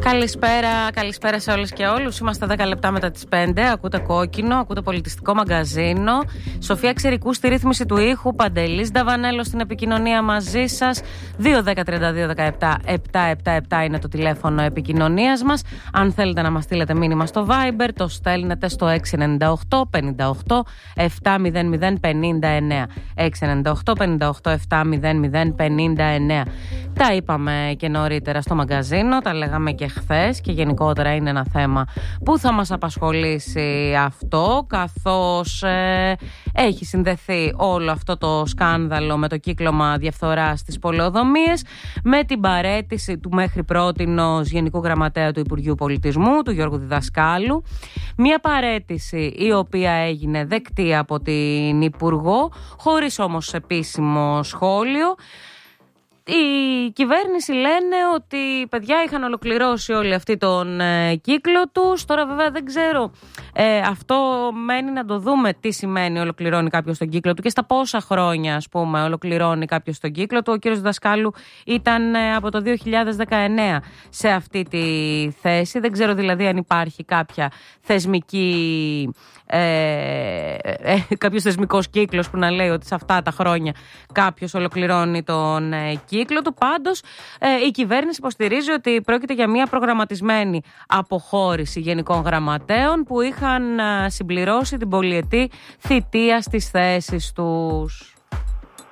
Καλησπέρα σε όλες και όλους. Είμαστε 10 λεπτά μετά τις 5. Ακούτε Κόκκινο, ακούτε Πολιτιστικό Μαγκαζίνο. Σοφία Ξηρικού στη ρύθμιση του ήχου. Παντελής Νταβανέλος στην επικοινωνία μαζί σας. 2-10-32-17-777 είναι το τηλέφωνο επικοινωνίας μας. Αν θέλετε να μας στείλετε μήνυμα στο Viber, το στέλνετε στο 698-58-700-59. 698-58-700-59. Τα είπαμε και νωρίτερα στο μαγκαζίνο, τα λέγαμε και χθες και γενικότερα είναι ένα θέμα που θα μας απασχολήσει αυτό, καθώς έχει συνδεθεί όλο αυτό το σκάνδαλο με το κύκλωμα διαφθοράς στις πολεοδομίες, με την παραίτηση του μέχρι πρότινος Γενικού Γραμματέα του Υπουργείου Πολιτισμού, του Γιώργου Διδασκάλου. Μια παραίτηση η οποία έγινε δεκτή από την Υπουργό, χωρίς όμως επίσημο σχόλιο. Η κυβέρνηση λένε ότι παιδιά είχαν ολοκληρώσει όλοι αυτοί τον κύκλο τους. Τώρα βέβαια δεν ξέρω, αυτό μένει να το δούμε τι σημαίνει ολοκληρώνει κάποιος τον κύκλο του και στα πόσα χρόνια ας πούμε ολοκληρώνει κάποιος τον κύκλο του. Ο κύριος Δασκάλου ήταν από το 2019 σε αυτή τη θέση. Δεν ξέρω δηλαδή αν υπάρχει κάποια θεσμική... κάποιος θεσμικός κύκλος που να λέει ότι σε αυτά τα χρόνια κάποιος ολοκληρώνει τον κύκλο του. Πάντως η κυβέρνηση υποστηρίζει ότι πρόκειται για μια προγραμματισμένη αποχώρηση γενικών γραμματέων που είχαν συμπληρώσει την πολυετή θητεία στις θέσεις τους.